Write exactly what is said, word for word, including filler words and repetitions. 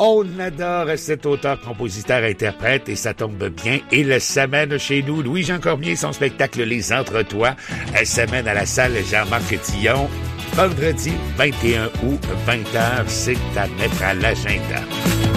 On adore cet auteur, compositeur, interprète et ça tombe bien. Et la semaine chez nous, Louis-Jean Cormier, son spectacle Les Entre-Toi, elle semaine à la salle Jean-Marc Tillon, vendredi vingt et un août, vingt heures, c'est à mettre à l'agenda.